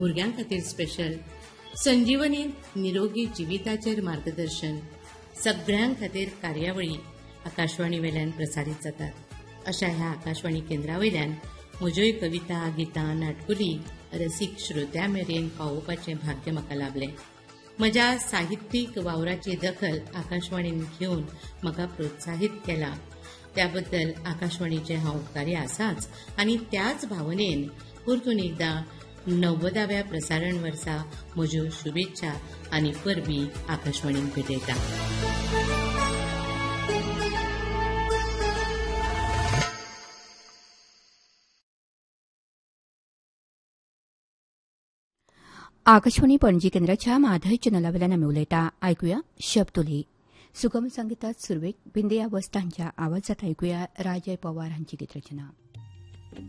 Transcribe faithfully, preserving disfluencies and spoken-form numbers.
भुरग्यां खातीर स्पेशल संजीवनी निरोगी जिविताचेर मार्गदर्शन सगळ्यां खातीर कार्यावळी आकाशवाणी वेल्यान प्रसारीत जातात। अशा ह्या आकाशवाणी केंद्रा वयल्यान म्हज्योय कविता गितां नाटकुली रसीक श्रोत्यां मेरेन पावोवपाचें भाग्य म्हाका लाभलें। म्हज्या साहित्यीक वावराची दखल आकाशवाणीन घेवन म्हाका प्रोत्साहीत केला, त्याबद्दल आकाशवाणीचे हांव उपकारी आसाच आनी त्याच भावनेन परतून एकदां णव्वदाव्या प्रसारण वर्सा म्हज्यो शुभेच्छा आनी परबी आकाशवाणीन भेटयता। आकाशवाणी पणजी केंद्राच्या माधय चॅनलावेल्यान आमी उलयता। आयकुया शब्दोली सुगम संगीतात सुरवेक बिंदिया वस्तांच्या आवाजात आयकुया राजय पवार हांची गीत रचना।